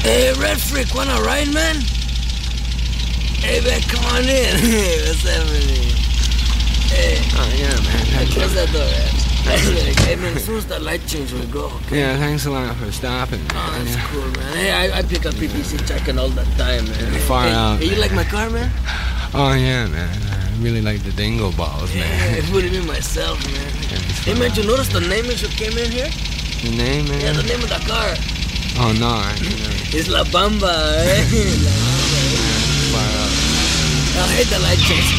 Hey, Red Freak, wanna ride, man? Hey, man, come on in. What's happening? Hey. Oh, yeah, man. Hey, close that door, man. Hey, man, as soon as the light change, we go, okay? Yeah, thanks a lot for stopping, man. Oh, that's cool, man. Hey, I pick up PPC checking all the time, man. Far out. Hey, you like my car, man? Oh, yeah, man. I really like the dingo balls, man. Yeah, I put it in myself, man. Hey, man, you notice the name as you came in here? The name, man? Yeah, the name of the car. Oh, no, I never. It's La Bamba, eh? La Bamba, eh? Far out. Oh, hey, the light change.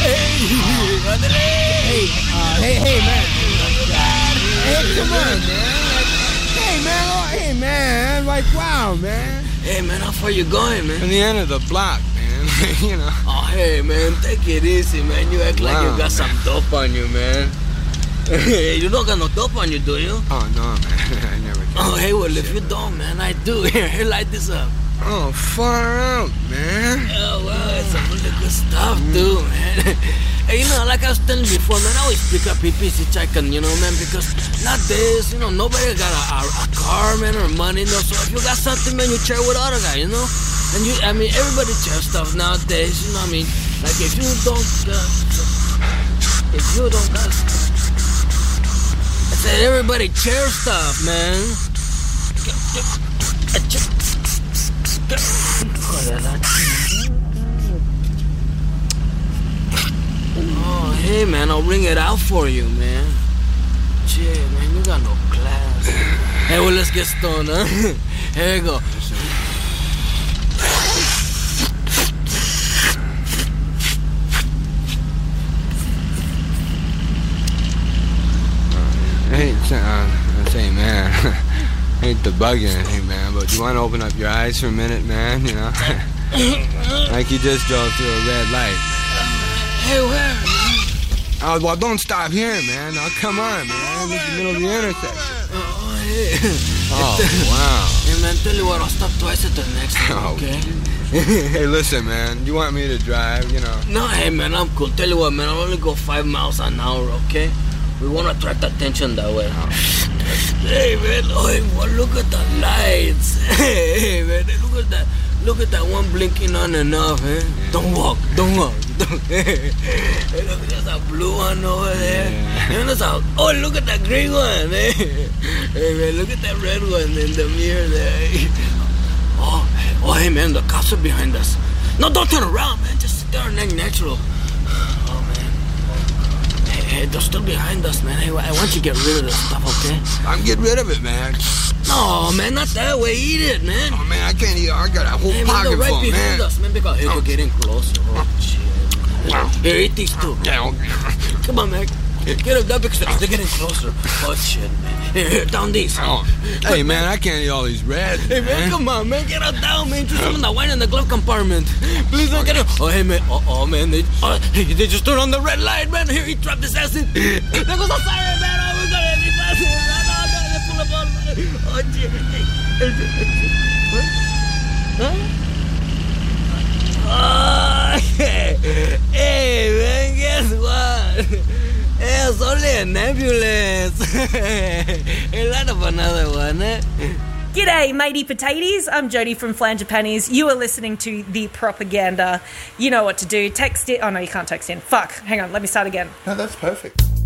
Hey, man. Hey, come on, man. Hey, man. Like, wow, man. Hey, man, how far you going, man? On the end of the block, man. You know. Oh, hey, man, take it easy, man. You act like Wow, you got some dope on you, man. You don't got no dope on you, do you? Oh, no, man. I never did. Oh, hey, well, if you don't, man, I do. Here, light this up. Oh, far out, man. Oh, well, it's some really good stuff, too, man. Hey, you know, like I was telling you before, man, I always pick up PPC chicken, you know, man, because nowadays, you know, nobody got a car, man, or money, you know, so if you got something, man, you share with other guy, you know? And you, I mean, everybody shares stuff nowadays, you know what I mean? Like, if you don't got, I said everybody share stuff, man. Oh, hey, man, I'll bring it out for you, man. Shit, man, you got no class. Hey, well, let's get stoned, huh? Here we go. Hey, say, man, I hate to bug you or anything, man, but you want to open up your eyes for a minute, man, you know? Like you just drove through a red light. Hey, where? Oh, well, don't stop here, man. Oh, come on, man. It's the middle of the intersection. Oh, hey. Oh, wow. Hey, man, tell you what, I'll stop twice at the next one, okay? Hey, listen, man. You want me to drive, you know? No, hey, man, I'm cool. Tell you what, man, I'll only go 5 miles an hour, okay? We want to attract attention that way. Hey, man, well, look at the lights. Hey, man, look at that one blinking on and off, eh? Yeah. Don't walk. Hey, look, there's a blue one over there. Yeah. And look at that green one, eh? Hey, man, look at that red one in the mirror there. Oh, hey, man, the cops are behind us. No, don't turn around, man. Just sit there and act natural. Oh, man. Hey, they're still behind us, man. Hey, I want you to get rid of this stuff, okay? I'm getting rid of it, man. No, man, not that way. Eat it, man. Oh, man, I can't eat it. I got a whole pocket right full, behind man. us, man, because we're getting closer. Oh, shit. Here, eat these two. Yeah, okay. Come on, man. Get them down because they're getting closer. Oh, shit, man. Here, down these. Oh. Hey, man, I can't eat all these reds, Hey, man, come on, man. Get it down, man. Just some of the wine in the glove compartment. Please don't get it. Oh, hey, man. Oh, man. They just turned on the red light, man. Here, he dropped his ass in. There goes the siren, man. Oh, we got it. He's passing. No, they're full of all. Oh, shit. What? Huh? Oh, hey, man, guess what? It's only an ambulance. Hey, light up another one, eh? G'day, matey potatoes. I'm Jody from Flanger Panties. You are listening to The Propaganda. You know what to do. Text it. Oh, no, you can't text in. Fuck. Hang on. Let me start again. No, that's perfect.